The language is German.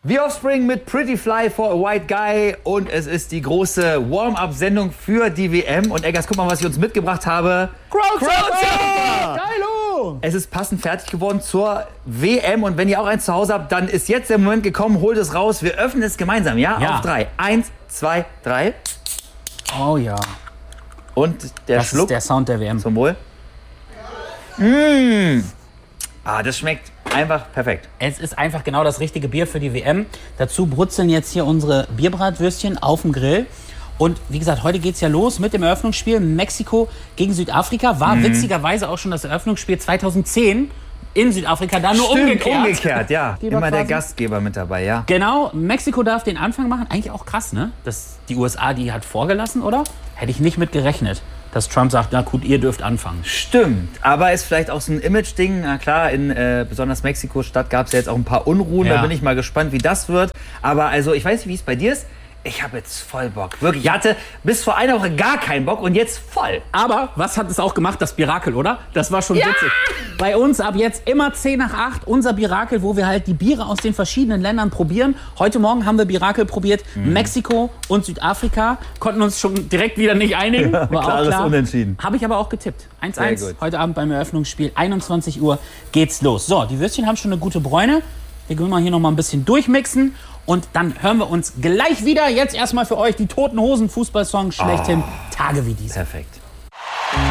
The Offspring mit Pretty Fly for a White Guy und es ist die große Warm-Up-Sendung für die WM. Und Eggers, guck mal, was ich uns mitgebracht habe. Crowdsurfer! Geilo! Es ist passend fertig geworden zur WM und wenn ihr auch eins zu Hause habt, dann ist jetzt der Moment gekommen, holt es raus. Wir öffnen es gemeinsam, ja? Ja. Auf 3. 1, 2, 3. Oh ja. Und der Das Schluck. ist der Sound der WM. Zum Wohl. Das schmeckt einfach perfekt. Es ist einfach genau das richtige Bier für die WM. Dazu brutzeln jetzt hier unsere Bierbratwürstchen auf dem Grill. Und wie gesagt, heute geht es ja los mit dem Eröffnungsspiel Mexiko gegen Südafrika. War witzigerweise auch schon das Eröffnungsspiel 2010 in Südafrika, da nur umgekehrt. Ja. Geber Immer der quasi. Gastgeber mit dabei, ja. Genau, Mexiko darf den Anfang machen. Eigentlich auch krass, ne? Dass die USA die hat vorgelassen, oder? Hätte ich nicht mit gerechnet, dass Trump sagt, na gut, ihr dürft anfangen. Stimmt, aber ist vielleicht auch so ein Image-Ding. Na klar, in besonders Mexiko-Stadt gab es ja jetzt auch ein paar Unruhen. Ja. Da bin ich mal gespannt, wie das wird. Aber also, ich weiß nicht, wie es bei dir ist. Ich habe jetzt voll Bock. Wirklich, ich hatte bis vor einer Woche gar keinen Bock und jetzt voll. Aber was hat es auch gemacht? Das Birakel, oder? Das war schon witzig. Bei uns ab jetzt immer 10 nach 8, unser Birakel, wo wir halt die Biere aus den verschiedenen Ländern probieren. Heute Morgen haben wir Birakel probiert. Mexiko und Südafrika. Konnten uns schon direkt wieder nicht einigen. War klares auch klar. Unentschieden. Habe ich aber auch getippt. Sehr 1-1 gut. heute Abend beim Eröffnungsspiel. 21 Uhr geht's los. So, die Würstchen haben schon eine gute Bräune. Wir gehen mal hier noch mal ein bisschen durchmixen. Und dann hören wir uns gleich wieder. Jetzt erstmal für euch die Toten Hosen Fußballsong schlechthin. Tage wie diese. Perfekt.